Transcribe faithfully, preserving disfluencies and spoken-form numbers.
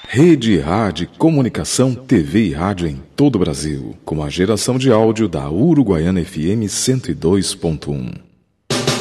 Rede Rádio Comunicação, T V e rádio em todo o Brasil, com a geração de áudio da Uruguaiana F M cento e dois ponto um.